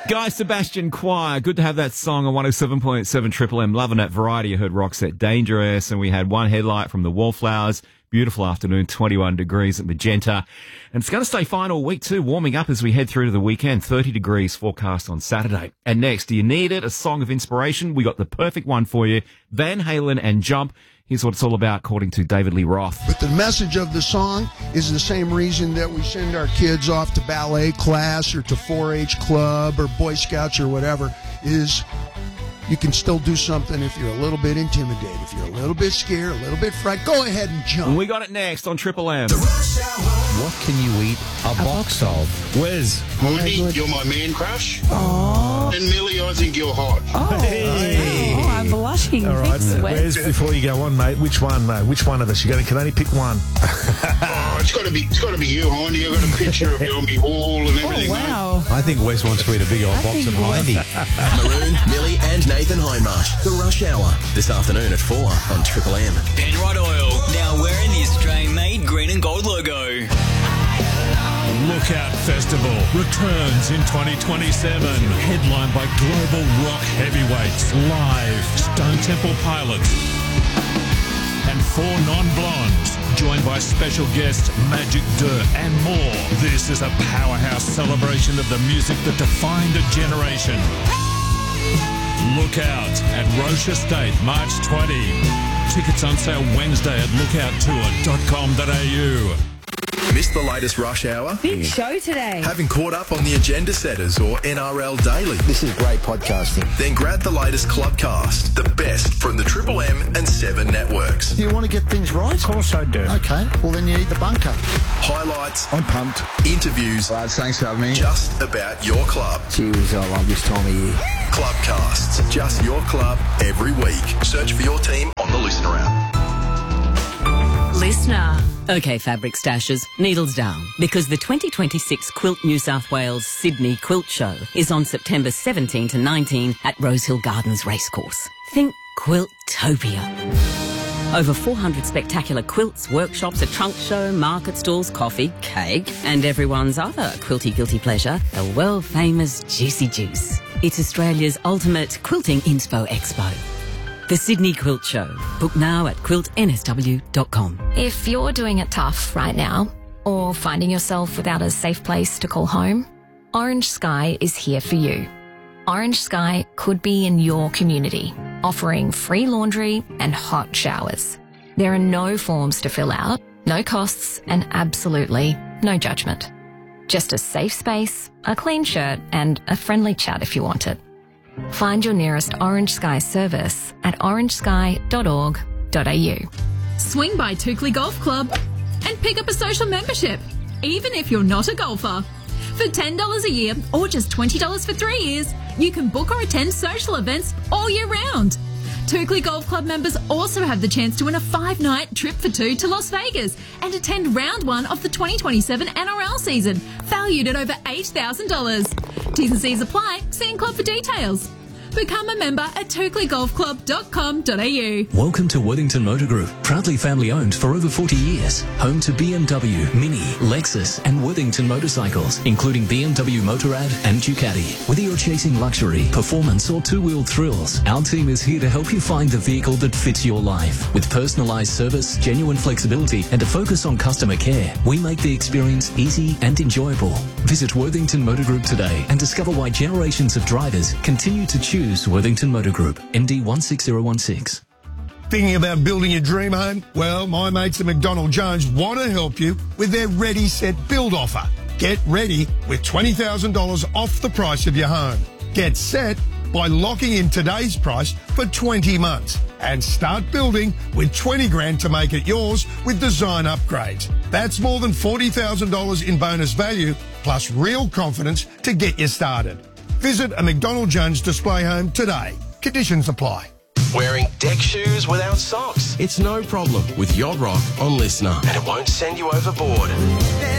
Guy Sebastian Choir, good to have that song on 107.7 Triple M. Loving that variety. You heard Roxette Dangerous, and we had One Headlight from the Wallflowers. Beautiful afternoon, 21 degrees at Magenta. And it's going to stay fine all week too, warming up as we head through to the weekend. 30 degrees forecast on Saturday. And next, do you need it? A song of inspiration? We got the perfect one for you. Van Halen and Jump. Here's what it's all about, according to David Lee Roth. But the message of the song is the same reason that we send our kids off to ballet class or to 4-H club or Boy Scouts or whatever, is you can still do something if you're a little bit intimidated, if you're a little bit scared, a little bit frightened. Go ahead and jump. And we got it next on Triple M. What can you eat a box of? Wes. Moody, you're my man crush. Oh. And Millie, I think you're hot. Oh, Hey. oh, I'm blushing. All right, Thanks, Wes. Wes, before you go on, mate, which one, mate? Which one of us? You can only pick one. Oh, it's got to be you, Hindy. I've got a picture of you on my wall and everything. Oh, wow. I think Wes wants to eat a big old box of Hindy. Maroon, Millie and Nathan Hindmarsh. The Rush Hour. This afternoon at 4 on Triple M. Penrod Oil, now wearing the Australian-made green and gold logo. Lookout Festival returns in 2027. Headlined by global rock heavyweights, Live, Stone Temple Pilots, and 4 non-blondes, joined by special guests Magic Dirt and more. This is a powerhouse celebration of the music that defined a generation. Look out at Roche Estate, March 20. Tickets on sale Wednesday at lookouttour.com.au. Missed the latest Rush Hour? Big show today. Haven't caught up on the Agenda Setters or NRL Daily? This is great podcasting. Then grab the latest Clubcast, the best from the Triple M and 7 networks. Do you want to get things right? Of course I do. Okay, well then you need the bunker. Highlights, I'm pumped. interviews, Lads, thanks for having me. just about your club. Gee whiz, I love this time of year. Clubcasts, just your club every week. Search for your team on the Listener app. Listener. Okay, fabric stashers, needles down, because the 2026 Quilt New South Wales Sydney Quilt Show is on September 17 to 19 at Rosehill Gardens Racecourse. Think Quiltopia. Over 400 spectacular quilts, workshops, a trunk show, market stalls, coffee, cake, and everyone's other quilty guilty pleasure, the world-famous Juicy Juice. It's Australia's ultimate quilting inspo expo. The Sydney Quilt Show. Book now at quiltnsw.com. If you're doing it tough right now, or finding yourself without a safe place to call home, Orange Sky is here for you. Orange Sky could be in your community, offering free laundry and hot showers. There are no forms to fill out, no costs, and absolutely no judgment. Just a safe space, a clean shirt, and a friendly chat if you want it. Find your nearest Orange Sky service at orangesky.org.au. Swing by Toukley Golf Club and pick up a social membership, even if you're not a golfer. For $10 a year or just $20 for 3 years, you can book or attend social events all year round. Toukley Golf Club members also have the chance to win a 5-night trip for 2 to Las Vegas and attend round 1 of the 2027 NRL season, valued at over $8,000. T's and C's apply. See in club for details. Become a member at toukleyGolfClub.com.au. Welcome to Worthington Motor Group, proudly family owned for over 40 years. Home to BMW, Mini, Lexus and Worthington motorcycles, including BMW Motorrad and Ducati. Whether you're chasing luxury, performance or two-wheeled thrills, our team is here to help you find the vehicle that fits your life. With personalised service, genuine flexibility and a focus on customer care, we make the experience easy and enjoyable. Visit Worthington Motor Group today and discover why generations of drivers continue to choose Worthington Motor Group, MD 16016. Thinking about building your dream home? Well, my mates at McDonald Jones want to help you with their Ready Set Build offer. Get ready with $20,000 off the price of your home. Get set by locking in today's price for 20 months and start building with 20 grand to make it yours with design upgrades. That's more than $40,000 in bonus value plus real confidence to get you started. Visit a McDonald Jones display home today. Conditions apply. Wearing deck shoes without socks? It's no problem with Yacht Rock on Listener, and it won't send you overboard.